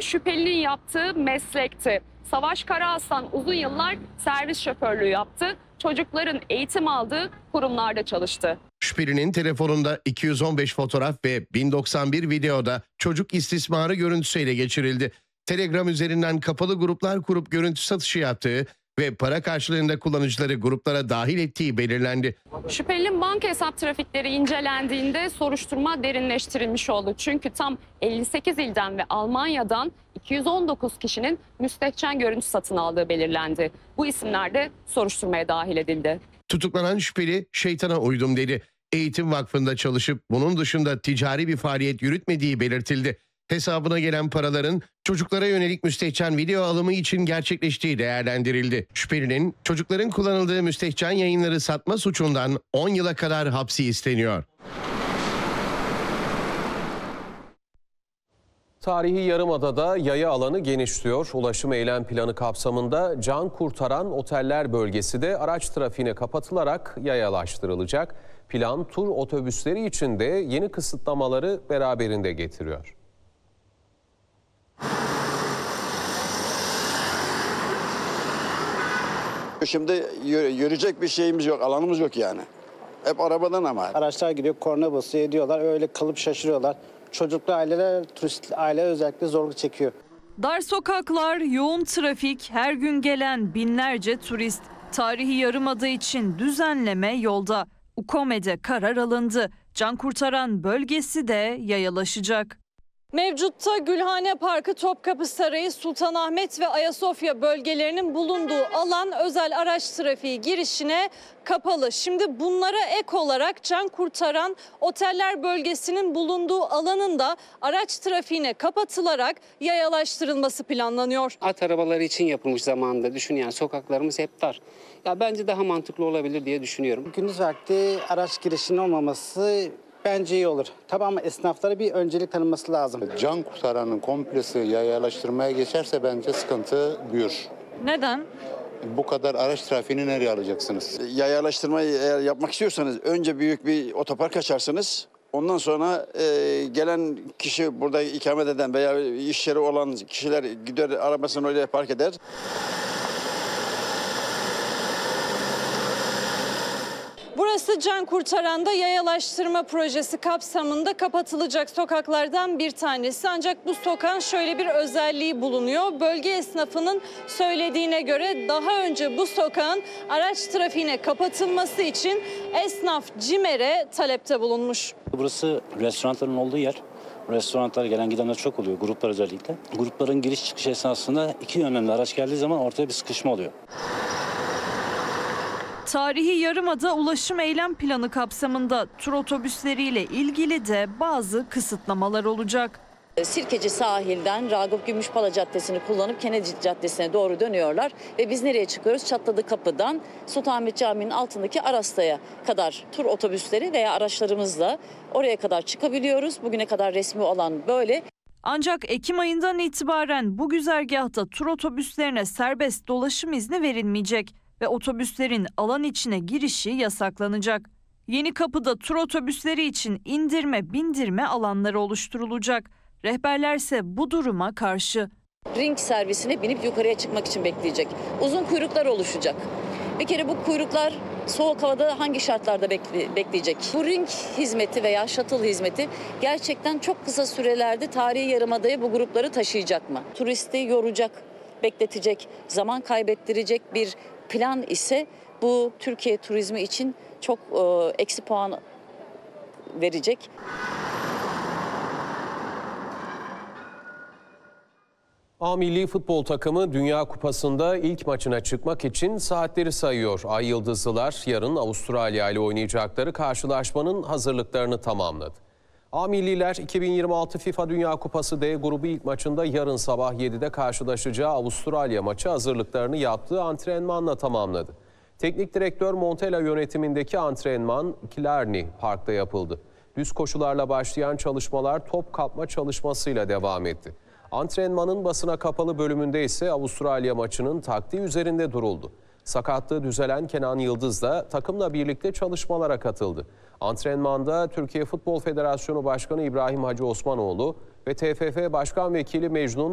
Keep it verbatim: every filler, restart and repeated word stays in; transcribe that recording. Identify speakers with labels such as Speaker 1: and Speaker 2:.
Speaker 1: şüphelinin yaptığı meslekti. Savaş Karaaslan uzun yıllar servis şoförlüğü yaptı. Çocukların eğitim aldığı kurumlarda çalıştı.
Speaker 2: Şüphelinin telefonunda iki yüz on beş fotoğraf ve bin doksan bir videoda çocuk istismarı görüntüsü ele geçirildi. Telegram üzerinden kapalı gruplar kurup görüntü satışı yaptığı ve para karşılığında kullanıcıları gruplara dahil ettiği belirlendi.
Speaker 1: Şüphelinin banka hesap trafikleri incelendiğinde soruşturma derinleştirilmiş oldu. Çünkü tam elli sekiz ilden ve Almanya'dan iki yüz on dokuz kişinin müstehcen görüntü satın aldığı belirlendi. Bu isimler de soruşturmaya dahil edildi.
Speaker 2: Tutuklanan şüpheli şeytana uydum dedi. Eğitim Vakfı'nda çalışıp bunun dışında ticari bir faaliyet yürütmediği belirtildi. Hesabına gelen paraların çocuklara yönelik müstehcen video alımı için gerçekleştiği değerlendirildi. Şüphelinin çocukların kullanıldığı müstehcen yayınları satma suçundan on yıla kadar hapsi isteniyor.
Speaker 3: Tarihi Yarımada'da yaya alanı genişliyor. Ulaşım eylem planı kapsamında can kurtaran oteller bölgesi de araç trafiğine kapatılarak yayalaştırılacak. Plan tur otobüsleri için de yeni kısıtlamaları beraberinde getiriyor.
Speaker 4: Şimdi yürüyecek bir şeyimiz yok, alanımız yok yani. Hep arabadan ama.
Speaker 5: Araçlar gidiyor, korna basıyor, ediyorlar. Öyle kalıp şaşırıyorlar. Çocuklu aileler, turist aileler özellikle zorluk çekiyor.
Speaker 6: Dar sokaklar, yoğun trafik, her gün gelen binlerce turist. Tarihi Yarımada için düzenleme yolda. UKOME'de karar alındı. Can kurtaran bölgesi de yayalaşacak.
Speaker 7: Mevcutta Gülhane Parkı, Topkapı Sarayı, Sultanahmet ve Ayasofya bölgelerinin bulunduğu alan özel araç trafiği girişine kapalı. Şimdi bunlara ek olarak can kurtaran oteller bölgesinin bulunduğu alanın da araç trafiğine kapatılarak yayalaştırılması planlanıyor.
Speaker 8: At arabaları için yapılmış zamanında, düşün yani, sokaklarımız hep dar. Ya bence daha mantıklı olabilir diye düşünüyorum.
Speaker 5: Gündüz vakti araç girişinin olmaması bence iyi olur. Tabii ama esnaflara bir öncelik tanınması lazım.
Speaker 9: Can kurtaranın komplesi yayalaştırmaya geçerse bence sıkıntı büyür.
Speaker 6: Neden?
Speaker 9: Bu kadar araç trafiğini nereye alacaksınız?
Speaker 4: Yayalaştırmayı eğer yapmak istiyorsanız önce büyük bir otopark açarsınız. Ondan sonra e, gelen kişi, burada ikamet eden veya iş yeri olan kişiler gider arabasını oraya park eder.
Speaker 7: Burası can kurtaranda yayalaştırma projesi kapsamında kapatılacak sokaklardan bir tanesi. Ancak bu sokağın şöyle bir özelliği bulunuyor. Bölge esnafının söylediğine göre daha önce bu sokağın araç trafiğine kapatılması için esnaf CİMER'e talepte bulunmuş.
Speaker 10: Burası restoranların olduğu yer. Restoranlara gelen gidenler çok oluyor, gruplar özellikle. Grupların giriş çıkış esnasında iki yönlü araç geldiği zaman ortaya bir sıkışma oluyor.
Speaker 6: Tarihi Yarımada ulaşım eylem planı kapsamında tur otobüsleriyle ilgili de bazı kısıtlamalar olacak.
Speaker 11: Sirkeci sahilden Ragıp Gümüşpala Caddesi'ni kullanıp Kennedy Caddesi'ne doğru dönüyorlar. Ve biz nereye çıkıyoruz? Çatladı Kapı'dan Sultanahmet Camii'nin altındaki Arasta'ya kadar tur otobüsleri veya araçlarımızla oraya kadar çıkabiliyoruz. Bugüne kadar resmi olan böyle.
Speaker 6: Ancak Ekim ayından itibaren bu güzergahta tur otobüslerine serbest dolaşım izni verilmeyecek ve otobüslerin alan içine girişi yasaklanacak. Yeni Kapı'da tur otobüsleri için indirme bindirme alanları oluşturulacak. Rehberlerse bu duruma karşı.
Speaker 11: Ring servisine binip yukarıya çıkmak için bekleyecek. Uzun kuyruklar oluşacak. Bir kere bu kuyruklar soğuk havada hangi şartlarda bekle, bekleyecek? Bu ring hizmeti veya shuttle hizmeti gerçekten çok kısa sürelerde Tarihi Yarımada'ya bu grupları taşıyacak mı? Turisti yoracak, bekletecek, zaman kaybettirecek bir plan ise bu Türkiye turizmi için çok e, eksi puan verecek.
Speaker 3: A Milli Futbol takımı Dünya Kupası'nda ilk maçına çıkmak için saatleri sayıyor. Ay Yıldızlılar yarın Avustralya ile oynayacakları karşılaşmanın hazırlıklarını tamamladı. A Milliler iki bin yirmi altı FIFA Dünya Kupası D grubu ilk maçında yarın sabah yedide karşılaşacağı Avustralya maçı hazırlıklarını yaptığı antrenmanla tamamladı. Teknik direktör Montella yönetimindeki antrenman Killarney Park'ta yapıldı. Düz koşularla başlayan çalışmalar top kapma çalışmasıyla devam etti. Antrenmanın basına kapalı bölümünde ise Avustralya maçının taktiği üzerinde duruldu. Sakatlığı düzelen Kenan Yıldız da takımla birlikte çalışmalara katıldı. Antrenmanda Türkiye Futbol Federasyonu Başkanı İbrahim Hacı Osmanoğlu ve T F F Başkan Vekili Mecnun